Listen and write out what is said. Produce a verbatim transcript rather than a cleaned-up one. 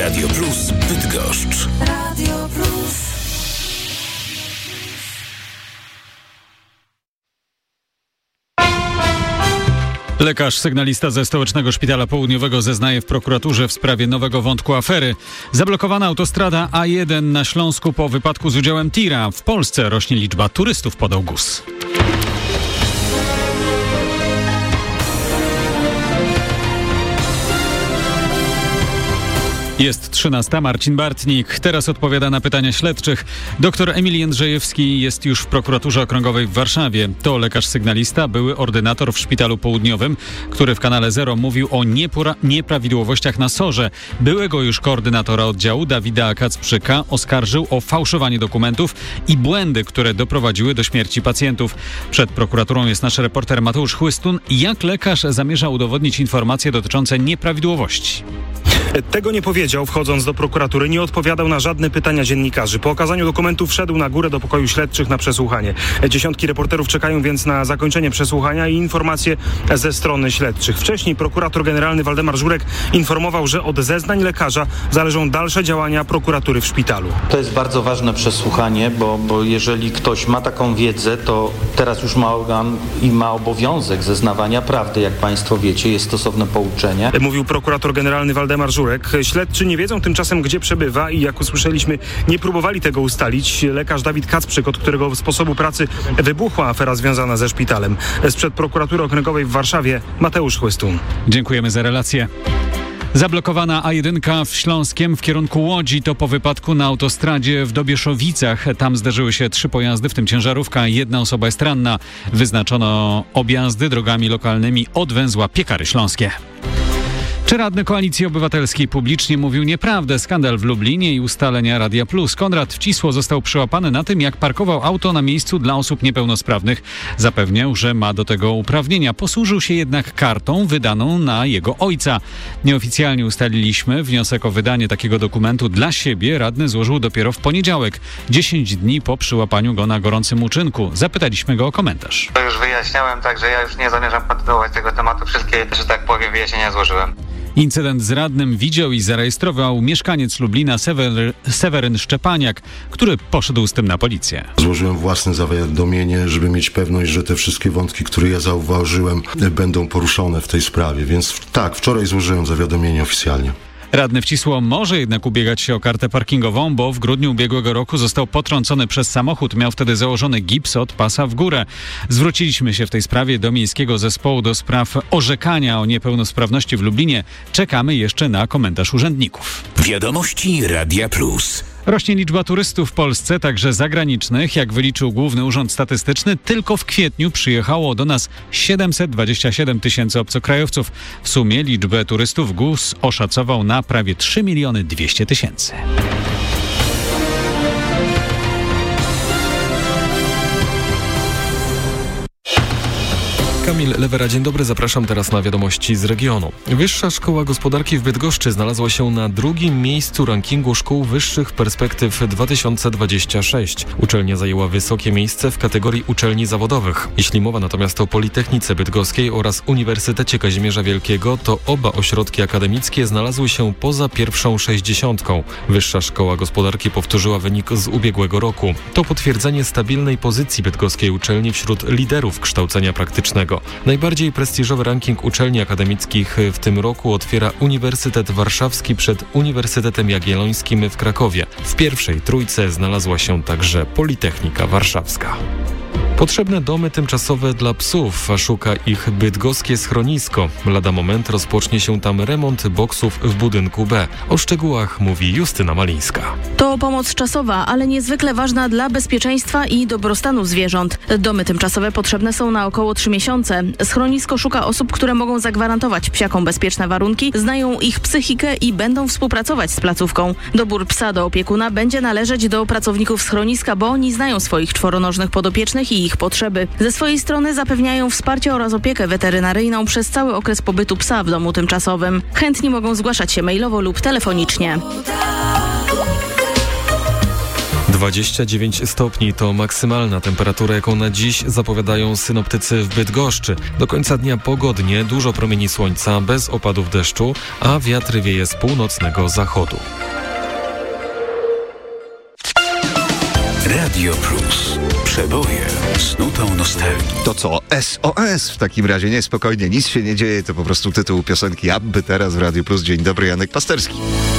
Radio Plus Bydgoszcz. Radio Plus. Lekarz sygnalista ze Stołecznego Szpitala Południowego zeznaje w prokuraturze w sprawie nowego wątku afery. Zablokowana autostrada A jeden na Śląsku po wypadku z udziałem tira. W Polsce rośnie liczba turystów, podał G U S. Jest trzynasta. Marcin Bartnik. Teraz odpowiada na pytania śledczych. Doktor Emil Jędrzejewski jest już w prokuraturze okręgowej w Warszawie. To lekarz sygnalista, były ordynator w Szpitalu Południowym, który w kanale Zero mówił o niepora- nieprawidłowościach na sorze. Byłego już koordynatora oddziału Dawida Kacprzyka oskarżył o fałszowanie dokumentów i błędy, które doprowadziły do śmierci pacjentów. Przed prokuraturą jest nasz reporter Mateusz Chłystun. Jak lekarz zamierza udowodnić informacje dotyczące nieprawidłowości? Tego nie powiedział, wchodząc do prokuratury, nie odpowiadał na żadne pytania dziennikarzy. Po okazaniu dokumentów wszedł na górę do pokoju śledczych na przesłuchanie. Dziesiątki reporterów czekają więc na zakończenie przesłuchania i informacje ze strony śledczych. Wcześniej prokurator generalny Waldemar Żurek informował, że od zeznań lekarza zależą dalsze działania prokuratury w szpitalu. To jest bardzo ważne przesłuchanie, bo, bo jeżeli ktoś ma taką wiedzę, to teraz już ma organ i ma obowiązek zeznawania prawdy, jak państwo wiecie, jest stosowne pouczenie. Mówił prokurator generalny Waldemar Żurek. Śledczy nie wiedzą tymczasem, gdzie przebywa i jak usłyszeliśmy, nie próbowali tego ustalić. Lekarz Dawid Kacprzyk, od którego sposobu pracy wybuchła afera związana ze szpitalem. Sprzed prokuratury okręgowej w Warszawie Mateusz Chłystun. Dziękujemy za relację. Zablokowana A jeden w Śląskiem w kierunku Łodzi to po wypadku na autostradzie w Dobieszowicach. Tam zderzyły się trzy pojazdy, w tym ciężarówka. Jedna osoba jest ranna. Wyznaczono objazdy drogami lokalnymi od węzła Piekary Śląskie. Czy radny Koalicji Obywatelskiej publicznie mówił nieprawdę? Skandal w Lublinie i ustalenia Radia Plus. Konrad Wcisło został przyłapany na tym, jak parkował auto na miejscu dla osób niepełnosprawnych. Zapewniał, że ma do tego uprawnienia. Posłużył się jednak kartą wydaną na jego ojca. Nieoficjalnie ustaliliśmy, wniosek o wydanie takiego dokumentu dla siebie radny złożył dopiero w poniedziałek, dziesięć dni po przyłapaniu go na gorącym uczynku. Zapytaliśmy go o komentarz. To już wyjaśniałem, także ja już nie zamierzam kontynuować tego tematu. Wszystkie, że tak powiem, wyjaśnienia złożyłem. Incydent z radnym widział i zarejestrował mieszkaniec Lublina Sewer, Seweryn Szczepaniak, który poszedł z tym na policję. Złożyłem własne zawiadomienie, żeby mieć pewność, że te wszystkie wątki, które ja zauważyłem, będą poruszone w tej sprawie. Więc tak, wczoraj złożyłem zawiadomienie oficjalnie. Radny Wcisło może jednak ubiegać się o kartę parkingową, bo w grudniu ubiegłego roku został potrącony przez samochód. Miał wtedy założony gips od pasa w górę. Zwróciliśmy się w tej sprawie do Miejskiego Zespołu do Spraw Orzekania o Niepełnosprawności w Lublinie. Czekamy jeszcze na komentarz urzędników. Wiadomości Radia Plus. Rośnie liczba turystów w Polsce, także zagranicznych. Jak wyliczył Główny Urząd Statystyczny, tylko w kwietniu przyjechało do nas siedemset dwadzieścia siedem tysięcy obcokrajowców. W sumie liczbę turystów G U S oszacował na prawie trzy miliony dwieście tysięcy. Kamil Lewera, dzień dobry, zapraszam teraz na wiadomości z regionu. Wyższa Szkoła Gospodarki w Bydgoszczy znalazła się na drugim miejscu rankingu szkół wyższych perspektyw dwa tysiące dwudziesty szósty. Uczelnia zajęła wysokie miejsce w kategorii uczelni zawodowych. Jeśli mowa natomiast o Politechnice Bydgoskiej oraz Uniwersytecie Kazimierza Wielkiego, to oba ośrodki akademickie znalazły się poza pierwszą sześćdziesiątką. Wyższa Szkoła Gospodarki powtórzyła wynik z ubiegłego roku. To potwierdzenie stabilnej pozycji bydgoskiej uczelni wśród liderów kształcenia praktycznego. Najbardziej prestiżowy ranking uczelni akademickich w tym roku otwiera Uniwersytet Warszawski przed Uniwersytetem Jagiellońskim w Krakowie. W pierwszej trójce znalazła się także Politechnika Warszawska. Potrzebne domy tymczasowe dla psów, a szuka ich bydgoskie schronisko. Lada moment rozpocznie się tam remont boksów w budynku B. O szczegółach mówi Justyna Malińska. To pomoc czasowa, ale niezwykle ważna dla bezpieczeństwa i dobrostanu zwierząt. Domy tymczasowe potrzebne są na około trzy miesiące. Schronisko szuka osób, które mogą zagwarantować psiakom bezpieczne warunki, znają ich psychikę i będą współpracować z placówką. Dobór psa do opiekuna będzie należeć do pracowników schroniska, bo oni znają swoich czworonożnych podopiecznych i ich potrzeby. Ze swojej strony zapewniają wsparcie oraz opiekę weterynaryjną przez cały okres pobytu psa w domu tymczasowym. Chętni mogą zgłaszać się mailowo lub telefonicznie. dwadzieścia dziewięć stopni to maksymalna temperatura, jaką na dziś zapowiadają synoptycy w Bydgoszczy. Do końca dnia pogodnie, dużo promieni słońca, bez opadów deszczu, a wiatr wieje z północnego zachodu. Radio Plus. Przeboje z nutą nostalgii. To co? S O S w takim razie. Nie, spokojnie, nic się nie dzieje. To po prostu tytuł piosenki Abby teraz w Radio Plus. Dzień dobry, Janek Pasterski.